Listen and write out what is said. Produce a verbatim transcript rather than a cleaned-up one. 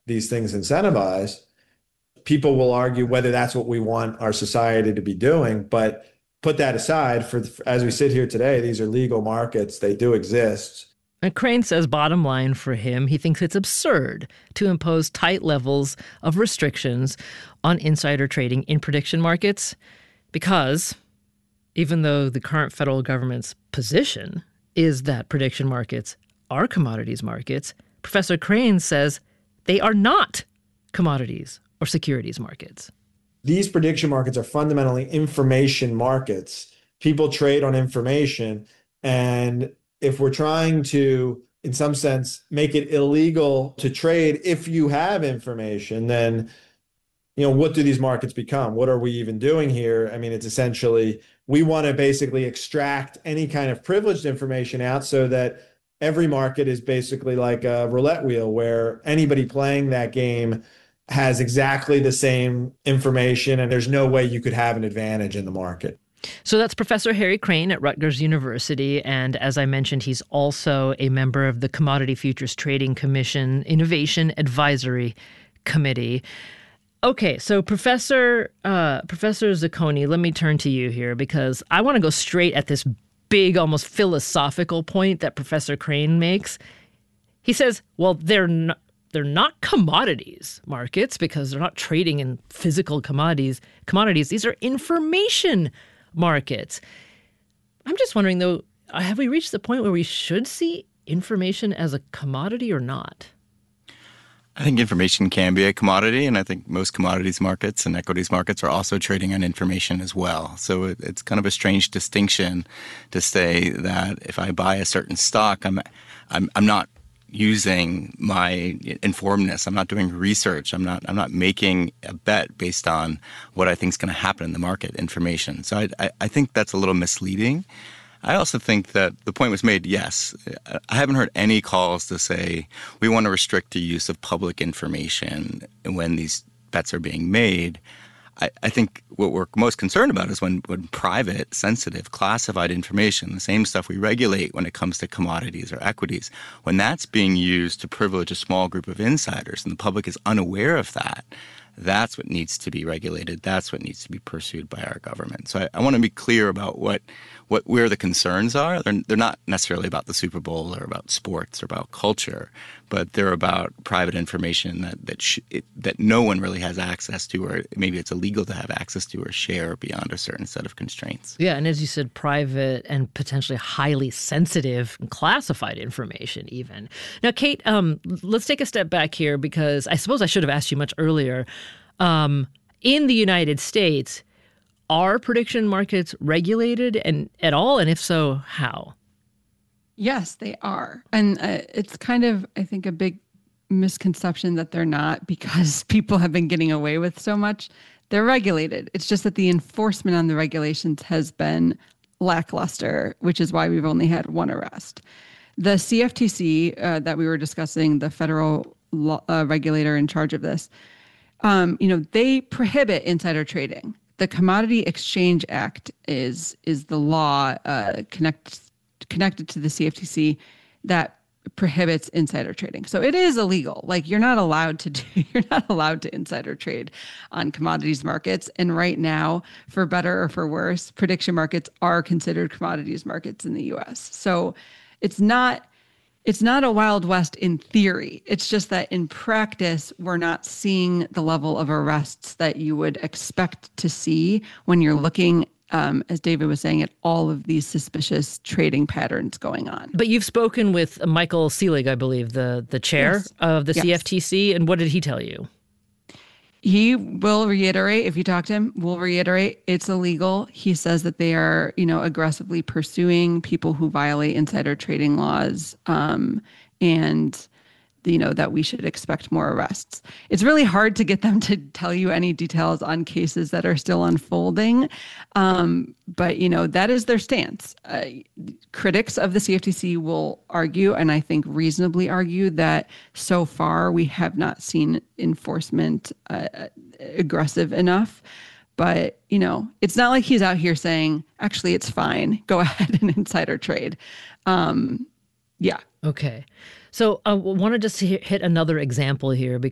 these things incentivize, people will argue whether that's what we want our society to be doing. But put that aside, for as we sit here today, these are legal markets. They do exist. And Crane says, bottom line for him, he thinks it's absurd to impose tight levels of restrictions on insider trading in prediction markets because even though the current federal government's position is that prediction markets are commodities markets, Professor Crane says they are not commodities or securities markets. These prediction markets are fundamentally information markets. People trade on information. And if we're trying to, in some sense, make it illegal to trade if you have information, then, you know, what do these markets become? What are we even doing here? I mean, it's essentially, we want to basically extract any kind of privileged information out so that every market is basically like a roulette wheel where anybody playing that game has exactly the same information and there's no way you could have an advantage in the market. So that's Professor Harry Crane at Rutgers University. And as I mentioned, he's also a member of the Commodity Futures Trading Commission Innovation Advisory Committee. Okay, so Professor uh, Professor Zacconi, let me turn to you here because I want to go straight at this big, almost philosophical point that Professor Crane makes. He says, well, they're not, they're not commodities markets because they're not trading in physical commodities. Commodities, these are information markets. I'm just wondering, though, have we reached the point where we should see information as a commodity or not? I think information can be a commodity, and I think most commodities markets and equities markets are also trading on information as well. So it, it's kind of a strange distinction to say that if I buy a certain stock, I'm I'm, I'm not using my informedness. I'm not doing research. I'm not I'm not making a bet based on what I think is going to happen in the market information. So I, I, I think that's a little misleading. I also think that the point was made, yes. I haven't heard any calls to say we want to restrict the use of public information when these bets are being made. I, I think what we're most concerned about is when, when private, sensitive, classified information, the same stuff we regulate when it comes to commodities or equities, when that's being used to privilege a small group of insiders and the public is unaware of that, that's what needs to be regulated. That's what needs to be pursued by our government. So I, I want to be clear about what, what where the concerns are. They're, they're not necessarily about the Super Bowl or about sports or about culture, but they're about private information that that sh- it, that no one really has access to, or maybe it's illegal to have access to or share beyond a certain set of constraints. Yeah, and as you said, private and potentially highly sensitive and classified information even. Now, Kate, um, let's take a step back here because I suppose I should have asked you much earlier. Um, in the United States, are prediction markets regulated and at all? And if so, how? Yes, they are. And uh, it's kind of, I think, a big misconception that they're not because people have been getting away with so much. They're regulated. It's just that the enforcement on the regulations has been lackluster, which is why we've only had one arrest. The C F T C uh, that we were discussing, the federal law, uh, regulator in charge of this, um, you know, they prohibit insider trading. The Commodity Exchange Act is is the law uh, connect, connected to the C F T C that prohibits insider trading. So it is illegal. Like you're not allowed to do, you're not allowed to insider trade on commodities markets. And right now, for better or for worse, prediction markets are considered commodities markets in the U S. So it's not it's not a Wild West in theory. It's just that in practice, we're not seeing the level of arrests that you would expect to see when you're looking, um, as David was saying, at all of these suspicious trading patterns going on. But you've spoken with Michael Selig, I believe, the, the chair yes. of the yes. C F T C. And what did he tell you? He will reiterate, if you talk to him, will reiterate it's illegal. He says that they are, you know, aggressively pursuing people who violate insider trading laws, um, and, you know, that we should expect more arrests. It's really hard to get them to tell you any details on cases that are still unfolding. Um, but, you know, that is their stance. Uh, critics of the C F T C will argue, and I think reasonably argue, that so far we have not seen enforcement uh, aggressive enough. But, you know, it's not like he's out here saying, actually, it's fine. Go ahead and insider trade. Um, yeah. Okay. So I uh, wanted just to hit another example here